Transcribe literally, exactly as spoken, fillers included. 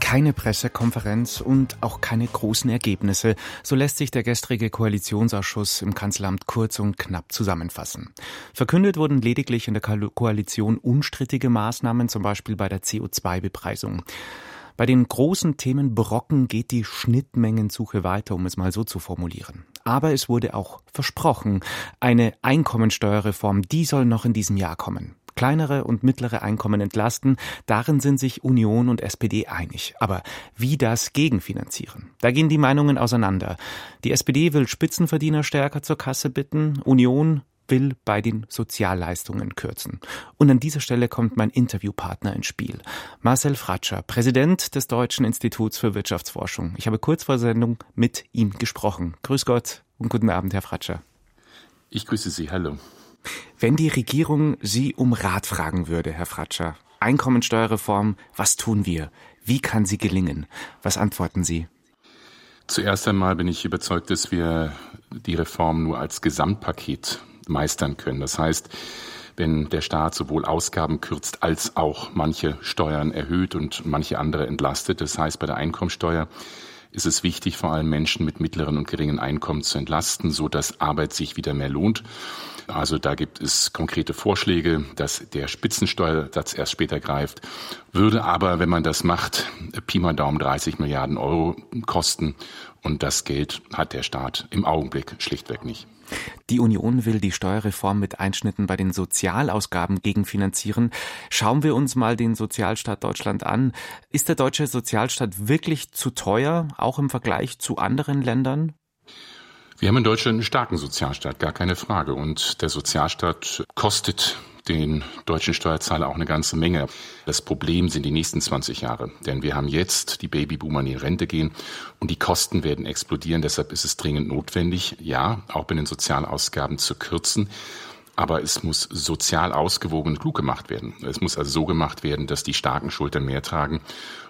Keine Pressekonferenz und auch keine großen Ergebnisse. So lässt sich der gestrige Koalitionsausschuss im Kanzleramt kurz und knapp zusammenfassen. Verkündet wurden lediglich in der Koalition unstrittige Maßnahmen, zum Beispiel bei der C O zwei Bepreisung. Bei den großen Themenbrocken geht die Schnittmengensuche weiter, um es mal so zu formulieren. Aber es wurde auch versprochen, eine Einkommensteuerreform, die soll noch in diesem Jahr kommen. Kleinere und mittlere Einkommen entlasten, darin sind sich Union und S P D einig. Aber wie das gegenfinanzieren? Da gehen die Meinungen auseinander. Die S P D will Spitzenverdiener stärker zur Kasse bitten, Union will bei den Sozialleistungen kürzen. Und an dieser Stelle kommt mein Interviewpartner ins Spiel. Marcel Fratscher, Präsident des Deutschen Instituts für Wirtschaftsforschung. Ich habe kurz vor Sendung mit ihm gesprochen. Grüß Gott und guten Abend, Herr Fratscher. Ich grüße Sie, hallo. Wenn die Regierung Sie um Rat fragen würde, Herr Fratscher, Einkommensteuerreform, was tun wir? Wie kann sie gelingen? Was antworten Sie? Zuerst einmal bin ich überzeugt, dass wir die Reform nur als Gesamtpaket meistern können. Das heißt, wenn der Staat sowohl Ausgaben kürzt als auch manche Steuern erhöht und manche andere entlastet. Das heißt, bei der Einkommensteuer ist es wichtig, vor allem Menschen mit mittleren und geringen Einkommen zu entlasten, so dass Arbeit sich wieder mehr lohnt. Also da gibt es konkrete Vorschläge, dass der Spitzensteuersatz erst später greift, würde aber, wenn man das macht, Pi mal Daumen dreißig Milliarden Euro kosten. Und das Geld hat der Staat im Augenblick schlichtweg nicht. Die Union will die Steuerreform mit Einschnitten bei den Sozialausgaben gegenfinanzieren. Schauen wir uns mal den Sozialstaat Deutschland an. Ist der deutsche Sozialstaat wirklich zu teuer, auch im Vergleich zu anderen Ländern? Wir haben in Deutschland einen starken Sozialstaat, gar keine Frage. Und der Sozialstaat kostet den deutschen Steuerzahler auch eine ganze Menge. Das Problem sind die nächsten zwanzig Jahre. Denn wir haben jetzt die Babyboomer in die Rente gehen und die Kosten werden explodieren. Deshalb ist es dringend notwendig, ja, auch bei den Sozialausgaben zu kürzen. Aber es muss sozial ausgewogen und klug gemacht werden. Es muss also so gemacht werden, dass die starken Schultern mehr tragen